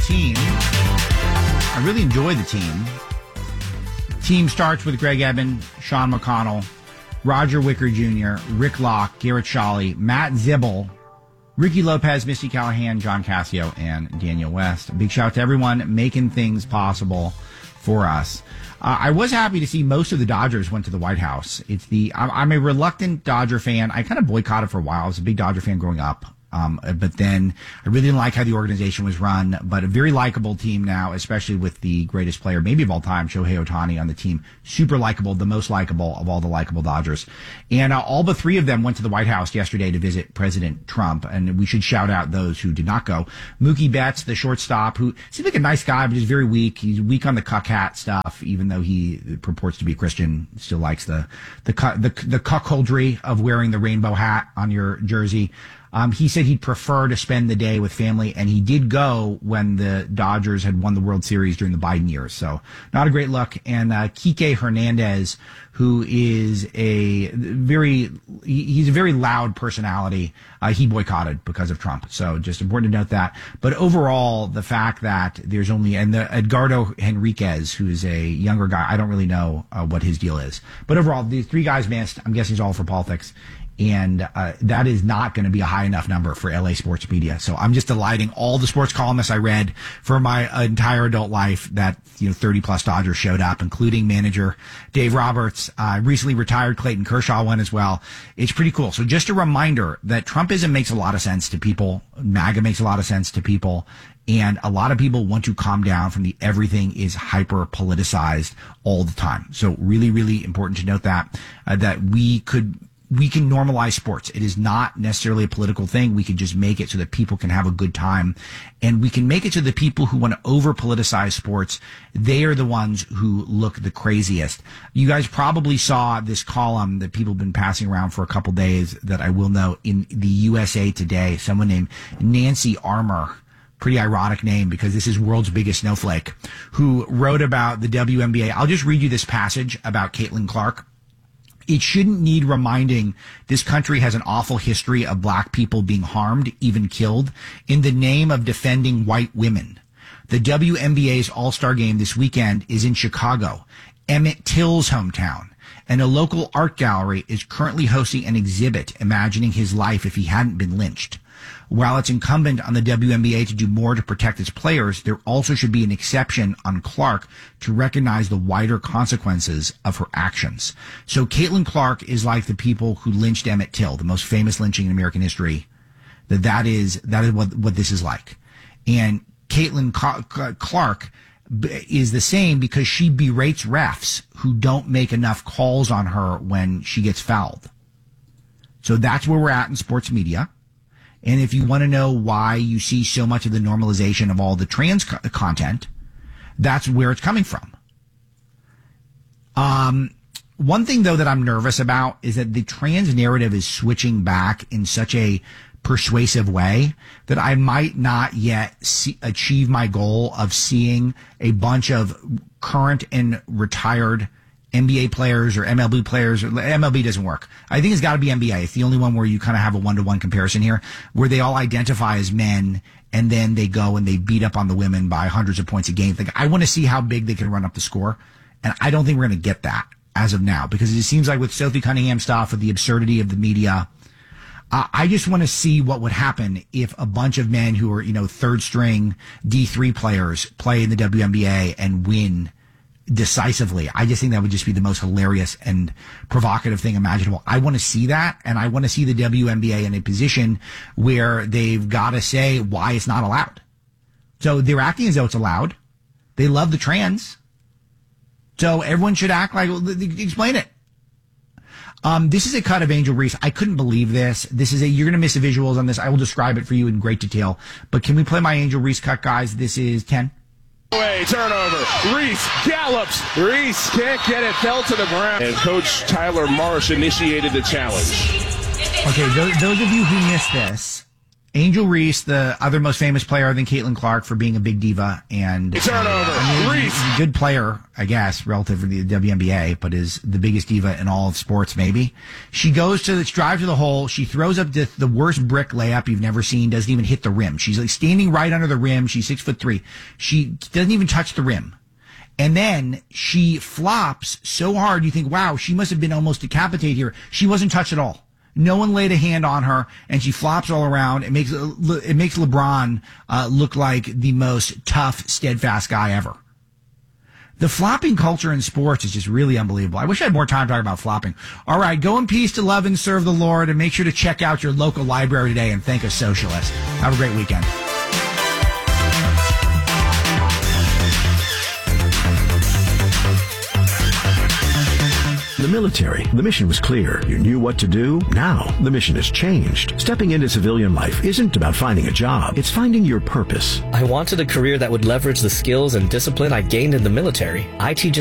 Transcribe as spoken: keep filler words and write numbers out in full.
team. I really enjoy the team. Team starts with Greg Eben, Sean McConnell, Roger Wicker Junior, Rick Locke, Garrett Shawley, Matt Zibble, Ricky Lopez, Misty Callahan, John Cassio, and Daniel West. A big shout out to everyone making things possible for us. Uh, I was happy to see most of the Dodgers went to the White House. It's the I'm, I'm a reluctant Dodger fan. I kind of boycotted for a while. I was a big Dodger fan growing up. Um, but then I really didn't like how the organization was run, but a very likable team now, especially with the greatest player, maybe of all time, Shohei Ohtani on the team. Super likable, the most likable of all the likable Dodgers. And uh, all but three of them went to the White House yesterday to visit President Trump. And we should shout out those who did not go. Mookie Betts, the shortstop, who seems like a nice guy, but he's very weak. He's weak on the cuck hat stuff, even though he purports to be a Christian, still likes the, the, the, the cuckoldry of wearing the rainbow hat on your jersey. Um, he said he'd prefer to spend the day with family, and he did go when the Dodgers had won the World Series during the Biden years. So not a great look. And uh, Kike Hernandez, who is a very, he's a very loud personality. Uh, he boycotted because of Trump. So just important to note that. But overall, the fact that there's only, and the Edgardo Henriquez, who is a younger guy, I don't really know uh, what his deal is. But overall, these three guys missed. I'm guessing it's all for politics. And uh, that is not going to be a high enough number for L A sports media. So I'm just delighting all the sports columnists I read for my entire adult life that, you know, thirty plus Dodgers showed up, including manager Dave Roberts. Uh, recently retired Clayton Kershaw went as well. It's pretty cool. So just a reminder that Trumpism makes a lot of sense to people. MAGA makes a lot of sense to people. And a lot of people want to calm down from the everything is hyper politicized all the time. So really, really important to note that, uh, that we could, we can normalize sports. It is not necessarily a political thing. We can just make it so that people can have a good time. And we can make it so that people who want to over politicize sports, they are the ones who look the craziest. You guys probably saw this column that people have been passing around for a couple days that I will note in the U S A Today. Someone named Nancy Armour, pretty ironic name because this is world's biggest snowflake, who wrote about the W N B A. I'll just read you this passage about Caitlin Clark. It shouldn't need reminding this country has an awful history of black people being harmed, even killed, in the name of defending white women. The W N B A's All-Star Game this weekend is in Chicago, Emmett Till's hometown, and a local art gallery is currently hosting an exhibit imagining his life if he hadn't been lynched. While it's incumbent on the W N B A to do more to protect its players, there also should be an exception on Clark to recognize the wider consequences of her actions. So Caitlin Clark is like the people who lynched Emmett Till, the most famous lynching in American history. That that is, that is what, what this is like. And Caitlin Clark is the same because she berates refs who don't make enough calls on her when she gets fouled. So that's where we're at in sports media. And if you want to know why you see so much of the normalization of all the trans co- content, that's where it's coming from. Um, one thing, though, that I'm nervous about is that the trans narrative is switching back in such a persuasive way that I might not yet see, achieve my goal of seeing a bunch of current and retired N B A players or M L B players. Or M L B doesn't work. I think it's got to be N B A. It's the only one where you kind of have a one-to-one comparison here, where they all identify as men and then they go and they beat up on the women by hundreds of points a game. Like, I want to see how big they can run up the score, and I don't think we're going to get that as of now, because it seems like with Sophie Cunningham stuff, with the absurdity of the media, uh, I just want to see what would happen if a bunch of men who are, you know, third-string D three players play in the W N B A and win decisively. I just think that would just be the most hilarious and provocative thing imaginable. I want to see that, and I want to see the W N B A in a position where they've got to say why it's not allowed. So they're acting as though it's allowed. They love the trans. So everyone should act like, explain it. Um, this is a cut of Angel Reese. I couldn't believe this. This is a, you're going to miss the visuals on this. I will describe it for you in great detail. But can we play my Angel Reese cut, guys? This is ten. Away, turnover. Reese gallops. Reese can't get it. Fell to the ground. And Coach Tyler Marsh initiated the challenge. Okay, those, those of you who missed this, Angel Reese, the other most famous player than Caitlin Clark for being a big diva, and turnover. I mean, Reese. he's a good player, I guess, relative to the W N B A, but is the biggest diva in all of sports, maybe. She goes to the drive to the hole. She throws up the, the worst brick layup you've never seen. Doesn't even hit the rim. She's like standing right under the rim. She's six foot three. She doesn't even touch the rim. And then she flops so hard, you think, wow, she must have been almost decapitated here. She wasn't touched at all. No one laid a hand on her, and she flops all around. It makes it makes LeBron uh, look like the most tough, steadfast guy ever. The flopping culture in sports is just really unbelievable. I wish I had more time to talk about flopping. All right, go in peace to love and serve the Lord, and make sure to check out your local library today and thank a socialist. Have a great weekend. The military, the mission was clear. You knew what to do. Now, the mission has changed. Stepping into civilian life isn't about finding a job. It's finding your purpose. I wanted a career that would leverage the skills and discipline I gained in the military. I T just